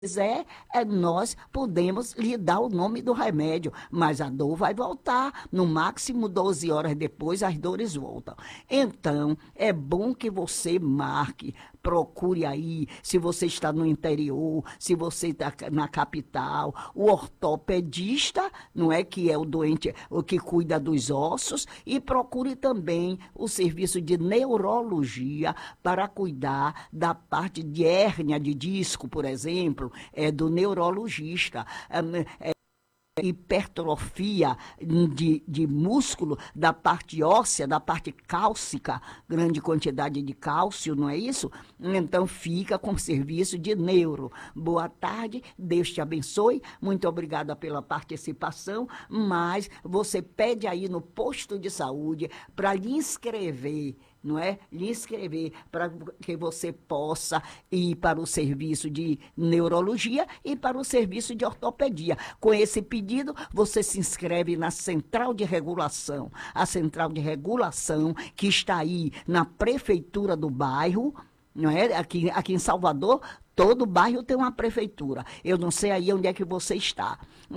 quiser, nós podemos lhe dar o nome do remédio, mas a dor vai voltar. No máximo 12 horas depois, as dores voltam. Então, é bom que você marque, procure aí, se você está no interior, se você está na capital, o ortopedista, não é, que é o doente, o que cuida dos ossos, e procure também o serviço de neurologia para cuidar da parte de hérnia de disco, por exemplo, do neurologista. Hipertrofia de músculo, da parte óssea, da parte cálcica, grande quantidade de cálcio, não é isso? Então fica com serviço de neuro. Boa tarde, Deus te abençoe, muito obrigada pela participação, mas você pede aí no posto de saúde para lhe inscrever, não é? Lhe inscrever para que você possa ir para o serviço de neurologia e para o serviço de ortopedia. Com esse pedido, você se inscreve na Central de Regulação. A Central de Regulação, que está aí na prefeitura do bairro, não é? Aqui em Salvador, todo bairro tem uma prefeitura. Eu não sei aí onde é que você está,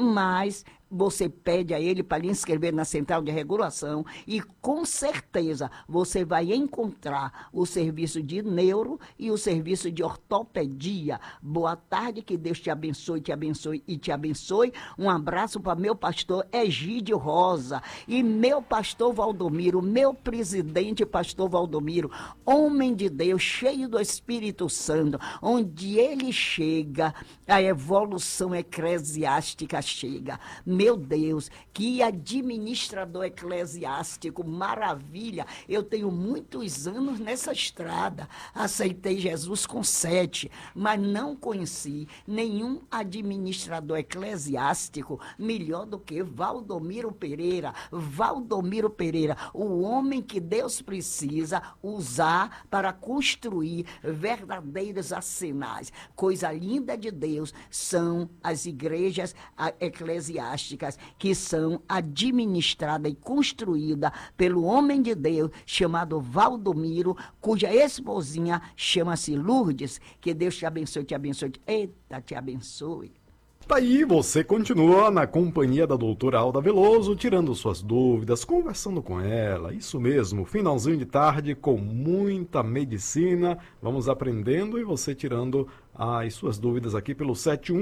mas você pede a ele para lhe inscrever na Central de Regulação e, com certeza, você vai encontrar o serviço de neuro e o serviço de ortopedia. Boa tarde, que Deus te abençoe, te abençoe e te abençoe. Um abraço para meu pastor Egídio Rosa e meu pastor Valdomiro, meu presidente pastor Valdomiro, homem de Deus, cheio do Espírito Santo. Onde ele chega, a evolução eclesiástica chega. Meu Deus, que administrador eclesiástico, maravilha. Eu tenho muitos anos nessa estrada. Aceitei Jesus com 7, mas não conheci nenhum administrador eclesiástico melhor do que Valdomiro Pereira. Valdomiro Pereira, o homem que Deus precisa usar para construir verdadeiros arsenais. Coisa linda de Deus são as igrejas eclesiásticas, que são administradas e construídas pelo homem de Deus chamado Valdomiro, cuja esposinha chama-se Lourdes. Que Deus te abençoe, te abençoe. Eita, te abençoe. Tá aí, você continua na companhia da doutora Alda Veloso, tirando suas dúvidas, conversando com ela. Isso mesmo, finalzinho de tarde com muita medicina. Vamos aprendendo e você tirando as suas dúvidas aqui pelo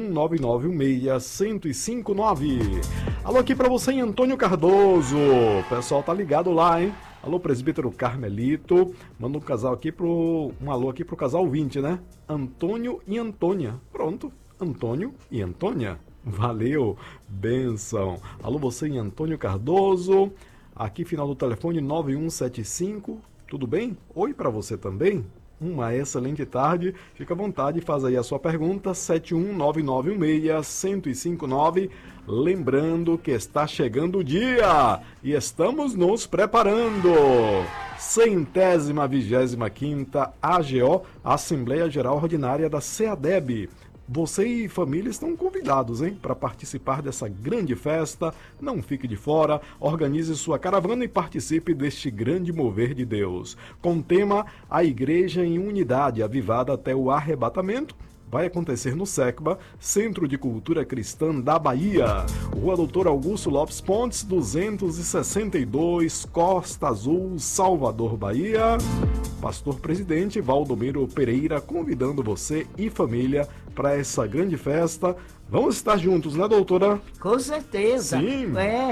719916159. Alô aqui pra você em Antônio Cardoso. O pessoal tá ligado lá, hein? Alô, presbítero Carmelito. Manda um alô aqui pro casal 20, né? Antônio e Antônia. Pronto. Antônio e Antônia, valeu, benção. Alô, você em Antônio Cardoso, aqui final do telefone 9175, tudo bem? Oi para você também, uma excelente tarde, fica à vontade, faz aí a sua pergunta, 719916159, lembrando que está chegando o dia e estamos nos preparando. 125ª AGO, Assembleia Geral Ordinária da CEADEB. Você e família estão convidados, hein, para participar dessa grande festa. Não fique de fora, organize sua caravana e participe deste grande mover de Deus. Com o tema A Igreja em Unidade, avivada até o arrebatamento, vai acontecer no SECBA, Centro de Cultura Cristã da Bahia, Rua Doutor Augusto Lopes Pontes, 262, Costa Azul, Salvador, Bahia. Pastor Presidente Valdomiro Pereira convidando você e família para essa grande festa. Vamos estar juntos, né, doutora? Com certeza. Sim.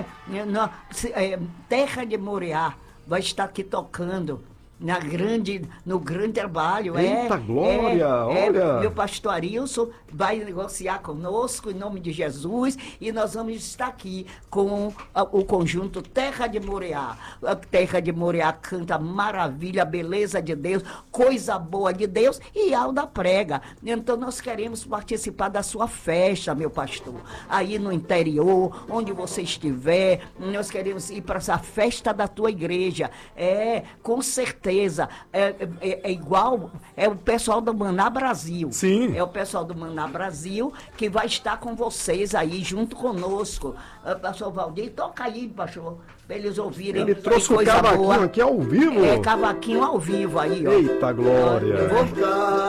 Terra de Moriá vai estar aqui tocando no grande trabalho. Eita, glória! Olha! Meu pastor Arilson vai negociar conosco em nome de Jesus e nós vamos estar aqui com o conjunto Terra de Moriá. A Terra de Moriá canta maravilha, beleza de Deus, coisa boa de Deus e Alda prega. Então nós queremos participar da sua festa, meu pastor. Aí no interior, onde você estiver, nós queremos ir para essa festa da tua igreja. Com certeza. É igual, é o pessoal do Maná Brasil. Sim. É o pessoal do Maná Brasil que vai estar com vocês aí, junto conosco. Pastor Valdir, toca aí, pastor, para eles ouvirem. Ele trouxe o cavaquinho aqui ao vivo. Cavaquinho ao vivo aí, ó. Eita, glória. Eu vou...